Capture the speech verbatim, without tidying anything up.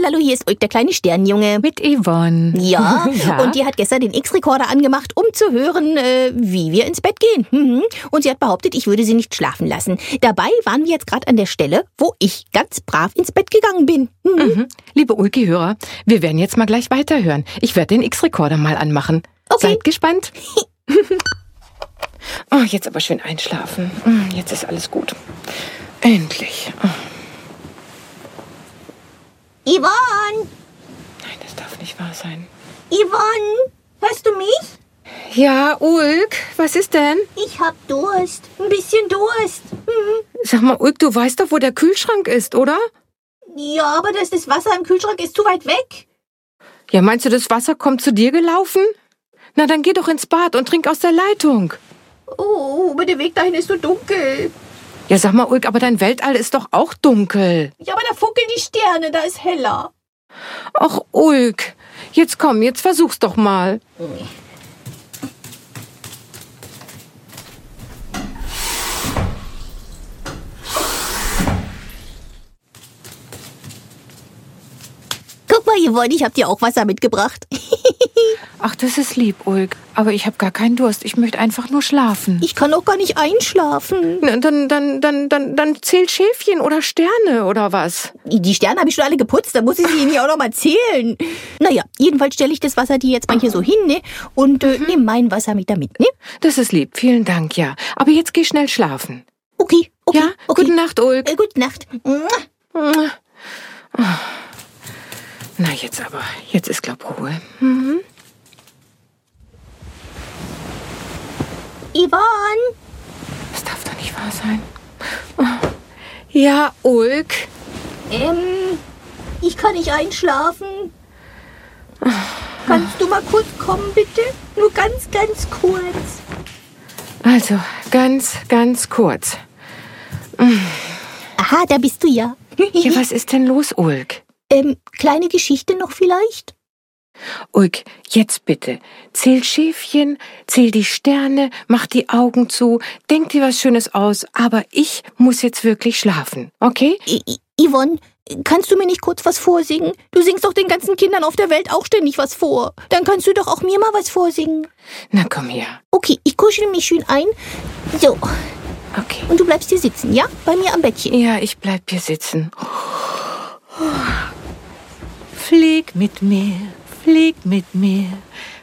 Hallihallo, hier ist Ulk, der kleine Sternjunge. Mit Yvonne. Ja, ja, und die hat gestern den X-Rekorder angemacht, um zu hören, äh, wie wir ins Bett gehen. Mhm. Und sie hat behauptet, ich würde sie nicht schlafen lassen. Dabei waren wir jetzt gerade an der Stelle, wo ich ganz brav ins Bett gegangen bin. Mhm. Mhm. Liebe Ulki-Hörer, wir werden jetzt mal gleich weiterhören. Ich werde den X-Rekorder mal anmachen. Okay. Seid gespannt. Oh, jetzt aber schön einschlafen. Jetzt ist alles gut. Endlich. Oh. Yvonne! Nein, das darf nicht wahr sein. Yvonne, hörst du mich? Ja, Ulk, was ist denn? Ich hab Durst. Ein bisschen Durst. Mhm. Sag mal, Ulk, du weißt doch, wo der Kühlschrank ist, oder? Ja, aber das, das Wasser im Kühlschrank ist zu weit weg. Ja, meinst du, das Wasser kommt zu dir gelaufen? Na, dann geh doch ins Bad und trink aus der Leitung. Oh, aber der Weg dahin ist so dunkel. Ja, sag mal, Ulk, aber dein Weltall ist doch auch dunkel. Ja, aber da funkeln die Sterne, da ist heller. Ach, Ulk, jetzt komm, jetzt versuch's doch mal. Guck mal, Yvonne, ich hab dir auch Wasser mitgebracht. Ach, das ist lieb, Ulk. Aber ich habe gar keinen Durst. Ich möchte einfach nur schlafen. Ich kann auch gar nicht einschlafen. Na, dann, dann, dann, dann, dann zähl Schäfchen oder Sterne oder was? Die Sterne habe ich schon alle geputzt, da muss ich sie Ihnen ja auch noch mal zählen. Naja, jedenfalls stelle ich das Wasser dir jetzt mal hier so hin, ne? Und äh, nehme mein Wasser mit damit, ne? Das ist lieb, vielen Dank, ja. Aber jetzt geh schnell schlafen. Okay, okay. Ja? Okay. Gute Nacht, Ulk. Äh, gute Nacht. Na, jetzt aber. Jetzt ist, glaub, Ruhe. Mhm. Yvonne! Das darf doch nicht wahr sein. Oh. Ja, Ulk. Ähm, ich kann nicht einschlafen. Kannst du mal kurz kommen, bitte? Nur ganz, ganz kurz. Also, ganz, ganz kurz. Aha, da bist du ja. Ja, was ist denn los, Ulk? ähm, kleine Geschichte noch vielleicht? Ulk, jetzt bitte. Zähl Schäfchen, zähl die Sterne, mach die Augen zu, denk dir was Schönes aus, aber ich muss jetzt wirklich schlafen, okay? I I Yvonne, kannst du mir nicht kurz was vorsingen? Du singst doch den ganzen Kindern auf der Welt auch ständig was vor. Dann kannst du doch auch mir mal was vorsingen. Na, komm her. Okay, ich kuschel mich schön ein. So, Okay. und du bleibst hier sitzen, ja? Bei mir am Bettchen. Ja, ich bleib hier sitzen. Flieg mit mir, flieg mit mir,